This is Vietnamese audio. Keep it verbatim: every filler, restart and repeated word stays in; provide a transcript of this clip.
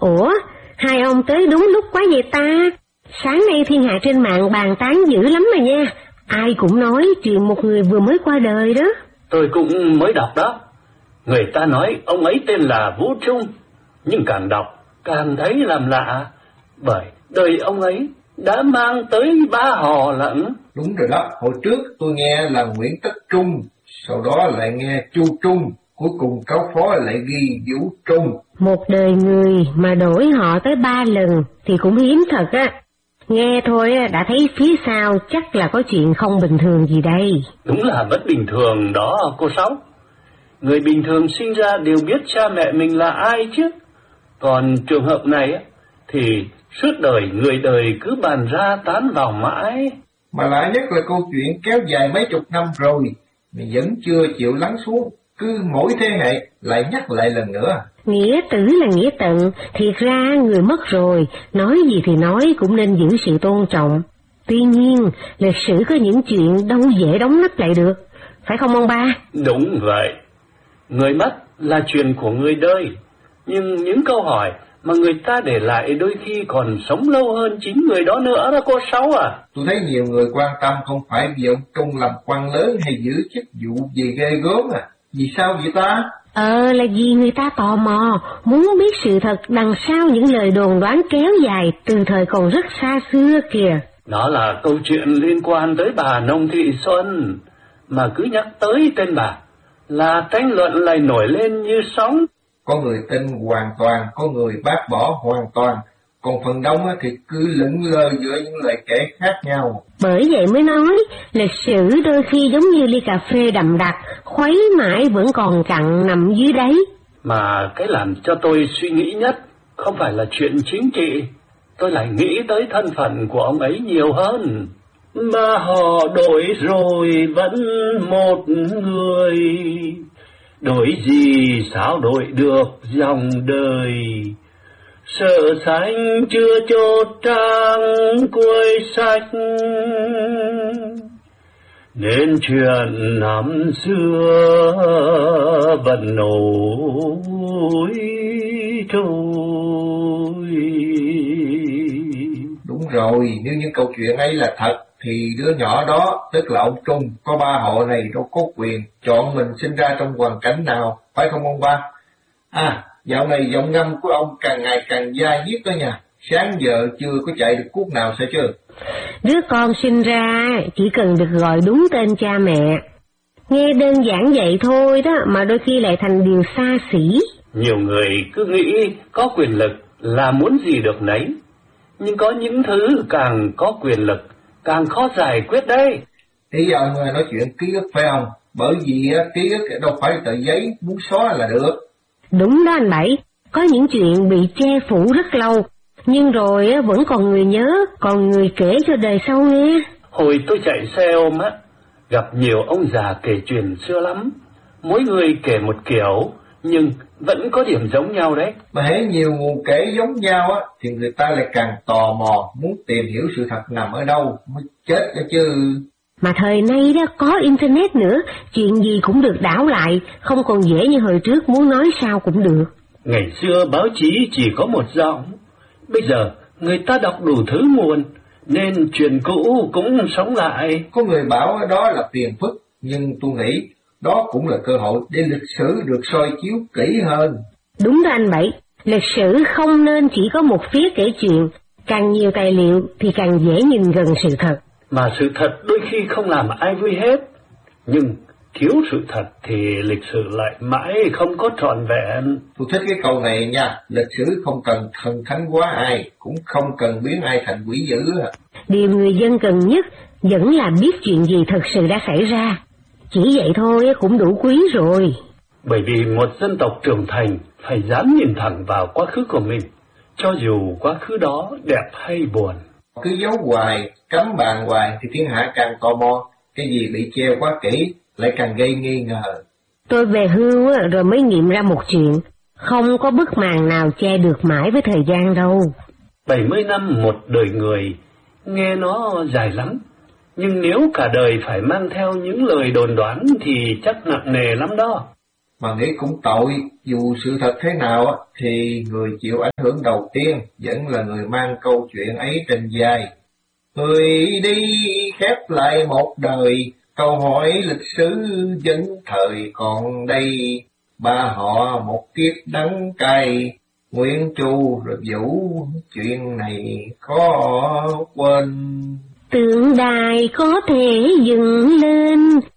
Ủa, hai ông tới đúng lúc quá vậy ta. Sáng nay thiên hạ trên mạng bàn tán dữ lắm mà nha. Ai cũng nói chuyện một người vừa mới qua đời đó. Tôi cũng mới đọc đó. Người ta nói ông ấy tên là Vũ Trung, nhưng càng đọc càng thấy làm lạ, bởi đời ông ấy đã mang tới ba họ lận. Đúng rồi đó, hồi trước tôi nghe là Nguyễn Tất Trung, sau đó lại nghe Chu Trung, cuối cùng cáo phó lại ghi Vũ Trung. Một đời người mà đổi họ tới ba lần thì cũng hiếm thật á. Nghe thôi đã thấy phía sau chắc là có chuyện không bình thường gì đây. Đúng là bất bình thường đó cô Sáu. Người bình thường sinh ra đều biết cha mẹ mình là ai chứ. Còn trường hợp này thì suốt đời người đời cứ bàn ra tán vào mãi. Mà lạ nhất là câu chuyện kéo dài mấy chục năm rồi mà vẫn chưa chịu lắng xuống, cứ mỗi thế hệ lại nhắc lại lần nữa. Nghĩa tử là nghĩa tận, thiệt ra người mất rồi, nói gì thì nói cũng nên giữ sự tôn trọng. Tuy nhiên, lịch sử có những chuyện đâu dễ đóng nắp lại được, phải không ông ba? Đúng vậy, người mất là chuyện của người đời, nhưng những câu hỏi mà người ta để lại đôi khi còn sống lâu hơn chính người đó nữa đó cô Sáu à. Tôi thấy nhiều người quan tâm không phải vì ông Trung làm quan lớn hay giữ chức vụ gì ghê gớm à. Vì sao vậy ta? Ờ là vì người ta tò mò, muốn biết sự thật đằng sau những lời đồn đoán kéo dài từ thời còn rất xa xưa kìa. Đó là câu chuyện liên quan tới bà Nông Thị Xuân, mà cứ nhắc tới tên bà là tranh luận lại nổi lên như sóng. Có người tin hoàn toàn, có người bác bỏ hoàn toàn, còn phần đông thì cứ lững lờ giữa những lời kể khác nhau. Bởi vậy mới nói, lịch sử đôi khi giống như ly cà phê đậm đặc, khuấy mãi vẫn còn cặn nằm dưới đáy. Mà cái làm cho tôi suy nghĩ nhất không phải là chuyện chính trị, tôi lại nghĩ tới thân phận của ông ấy nhiều hơn. Mà họ đổi rồi vẫn một người, đổi gì sao đổi được dòng đời. Sợ xanh chưa chốt trang cuối sách, nên chuyện năm xưa vẫn nổi trôi. Đúng rồi, nếu những câu chuyện ấy là thật thì đứa nhỏ đó, tức là ông Trung, có ba họ này đâu có quyền chọn mình sinh ra trong hoàn cảnh nào, phải không ông ba? À, dạo này giọng ngâm của ông càng ngày càng dai diết đó nha, sáng giờ chưa có chạy được cuốc nào sao chưa? Đứa con sinh ra chỉ cần được gọi đúng tên cha mẹ. Nghe đơn giản vậy thôi đó mà đôi khi lại thành điều xa xỉ. Nhiều người cứ nghĩ có quyền lực là muốn gì được nấy, nhưng có những thứ càng có quyền lực càng khó giải quyết đấy. Ý ông nói chuyện ký ức phải không? Bởi vì ký ức đâu phải tờ giấy muốn xóa là được. Đúng đó anh Bảy, có những chuyện bị che phủ rất lâu, nhưng rồi vẫn còn người nhớ, còn người kể cho đời sau nghe. Hồi tôi chạy xe ôm á, gặp nhiều ông già kể chuyện xưa lắm, mỗi người kể một kiểu, nhưng vẫn có điểm giống nhau đấy. Mà hễ nhiều nguồn kể giống nhau á, thì người ta lại càng tò mò, muốn tìm hiểu sự thật nằm ở đâu, mới chết đó chứ. Mà thời nay đó có internet nữa, chuyện gì cũng được đảo lại, không còn dễ như hồi trước muốn nói sao cũng được. Ngày xưa báo chí chỉ có một giọng, bây giờ người ta đọc đủ thứ nguồn, nên chuyện cũ cũng sống lại. Có người bảo đó là phiền phức, nhưng tôi nghĩ đó cũng là cơ hội để lịch sử được soi chiếu kỹ hơn. Đúng đó anh Bảy, lịch sử không nên chỉ có một phía kể chuyện, càng nhiều tài liệu thì càng dễ nhìn gần sự thật. Mà sự thật đôi khi không làm ai vui hết, nhưng thiếu sự thật thì lịch sử lại mãi không có trọn vẹn. Tôi thích cái câu này nha, lịch sử không cần thần thánh quá ai, cũng không cần biến ai thành quỷ dữ. Điều người dân cần nhất vẫn là biết chuyện gì thật sự đã xảy ra. Chỉ vậy thôi cũng đủ quý rồi. Bởi vì một dân tộc trưởng thành phải dám nhìn thẳng vào quá khứ của mình, cho dù quá khứ đó đẹp hay buồn. Cứ giấu hoài, cấm bàn hoài thì thiên hạ càng tò mò, cái gì bị che quá kỹ lại càng gây nghi ngờ. Tôi về hưu rồi mới nghiệm ra một chuyện, không có bức màn nào che được mãi với thời gian đâu. bảy mươi năm một đời người, nghe nó dài lắm, nhưng nếu cả đời phải mang theo những lời đồn đoán thì chắc nặng nề lắm đó. mà nghĩ cũng tội. Dù sự thật thế nào thì người chịu ảnh hưởng đầu tiên vẫn là người mang câu chuyện ấy trên vai. Người đi khép lại một đời, câu hỏi lịch sử vẫn thời còn đây. Ba họ một kiếp đắng cay, Nguyễn Trù rồi Vũ, chuyện này khó quên. Tượng đài có thể dựng lên